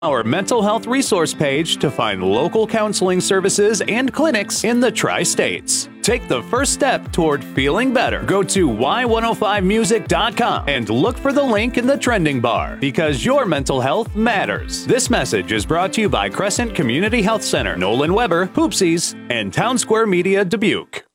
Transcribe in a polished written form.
our mental health resource page to find local counseling services and clinics in the Tri-States. Take the first step toward feeling better. Go to y105music.com and look for the link in the trending bar, because your mental health matters. This message is brought to you by Crescent Community Health Center, Nolan Weber, Hoopsies, and Town Square Media Dubuque.